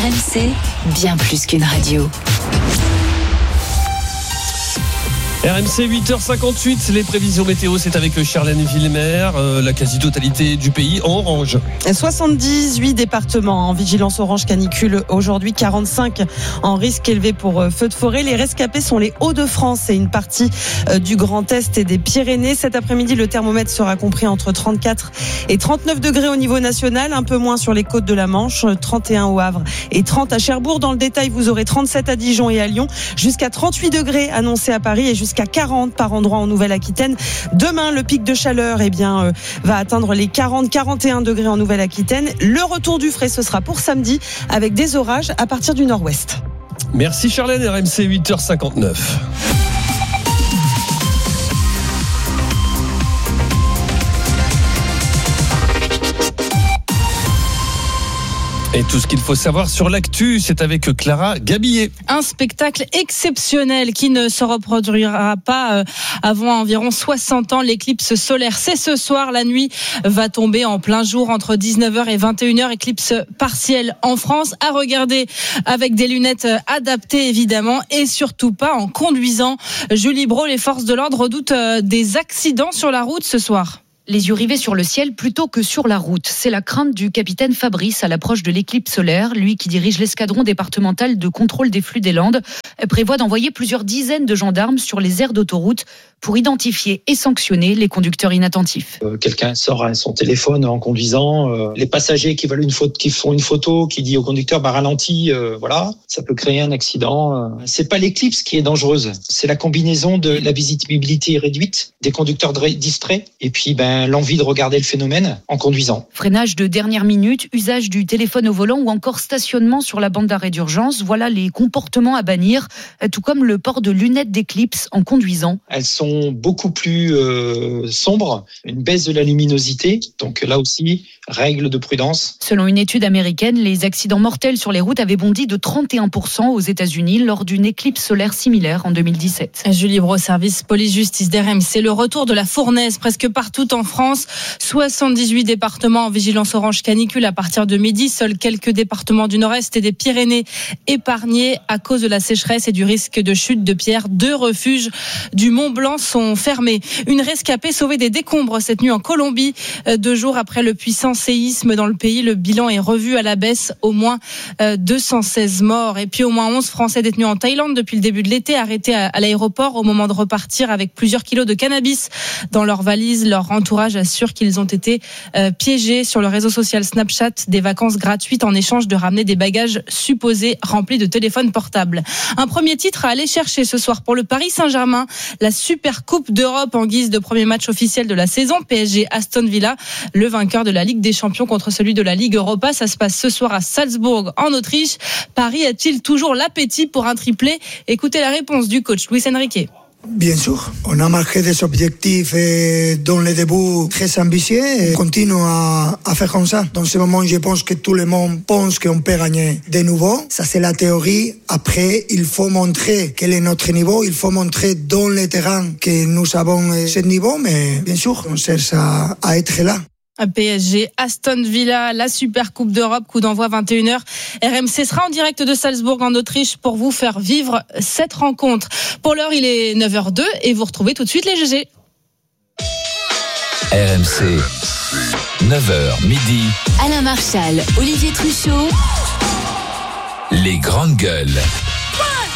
RMC, bien plus qu'une radio. RMC 8h58, les prévisions météo, c'est avec Charlène Villemer, la quasi-totalité du pays en orange. 78 départements en vigilance orange canicule aujourd'hui, 45 en risque élevé pour feux de forêt. Les rescapés sont les Hauts-de-France et une partie du Grand Est et des Pyrénées. Cet après-midi, le thermomètre sera compris entre 34 et 39 degrés au niveau national, un peu moins sur les côtes de la Manche, 31 au Havre et 30 à Cherbourg. Dans le détail, vous aurez 37 à Dijon et à Lyon, jusqu'à 38 degrés annoncés à Paris et jusqu'à 40 par endroit en Nouvelle-Aquitaine. Demain, le pic de chaleur va atteindre les 40-41 degrés en Nouvelle-Aquitaine. Le retour du frais, ce sera pour samedi avec des orages à partir du nord-ouest. Merci Charlène, RMC 8h59. Et tout ce qu'il faut savoir sur l'actu, c'est avec Clara Gabillet. Un spectacle exceptionnel qui ne se reproduira pas avant environ 60 ans. L'éclipse solaire, c'est ce soir. La nuit va tomber en plein jour entre 19h et 21h. Éclipse partielle en France. À regarder avec des lunettes adaptées évidemment et surtout pas en conduisant. Julie Brault, les forces de l'ordre redoutent des accidents sur la route ce soir. Les yeux rivés sur le ciel plutôt que sur la route. C'est la crainte du capitaine Fabrice à l'approche de l'éclipse solaire. Lui qui dirige l'escadron départemental de contrôle des flux des Landes prévoit d'envoyer plusieurs dizaines de gendarmes sur les aires d'autoroute pour identifier et sanctionner les conducteurs inattentifs. Quelqu'un sort son téléphone en conduisant. Les passagers qui font une photo, qui dit au conducteur ralentis, voilà, ça peut créer un accident. C'est pas l'éclipse qui est dangereuse, c'est la combinaison de la visibilité réduite, des conducteurs distraits et puis l'envie de regarder le phénomène en conduisant. Freinage de dernière minute, usage du téléphone au volant ou encore stationnement sur la bande d'arrêt d'urgence. Voilà les comportements à bannir, tout comme le port de lunettes d'éclipse en conduisant. Elles sont beaucoup plus sombres, une baisse de la luminosité, donc là aussi, règle de prudence. Selon une étude américaine, les accidents mortels sur les routes avaient bondi de 31% aux États-Unis lors d'une éclipse solaire similaire en 2017. Julie Brault, service police-justice d'RMC. C'est le retour de la fournaise presque partout en France. 78 départements en vigilance orange canicule à partir de midi. Seuls quelques départements du Nord-Est et des Pyrénées épargnés à cause de la sécheresse et du risque de chute de pierres. 2 refuges du Mont-Blanc sont fermés. Une rescapée sauvée des décombres cette nuit en Colombie. 2 jours après le puissant séisme dans le pays, le bilan est revu à la baisse. Au moins 216 morts. Et puis au moins 11 Français détenus en Thaïlande depuis le début de l'été, arrêtés à l'aéroport au moment de repartir avec plusieurs kilos de cannabis dans leurs valises. Leur entourage assure qu'ils ont été piégés sur le réseau social Snapchat, des vacances gratuites en échange de ramener des bagages supposés remplis de téléphones portables. Un premier titre à aller chercher ce soir pour le Paris Saint-Germain, la Super Coupe d'Europe en guise de premier match officiel de la saison. PSG Aston Villa, le vainqueur de la Ligue des Champions contre celui de la Ligue Europa. Ça se passe ce soir à Salzbourg en Autriche. Paris a-t-il toujours l'appétit pour un triplé? Écoutez la réponse du coach Luis Enrique. Bien sûr, on a marqué des objectifs dans le début très ambitieux et on continue à faire comme ça. Dans ce moment, je pense que tout le monde pense qu'on peut gagner de nouveau. Ça, c'est la théorie. Après, il faut montrer quel est notre niveau. Il faut montrer dans le terrain que nous avons ce niveau, mais bien sûr, on cherche à être là. PSG, Aston Villa, la Super Coupe d'Europe, coup d'envoi 21h. RMC sera en direct de Salzbourg en Autriche pour vous faire vivre cette rencontre. Pour l'heure, il est 9h02 et vous retrouvez tout de suite les GG. RMC, 9h midi. Alain Marchal, Olivier Truchot. Les grandes gueules.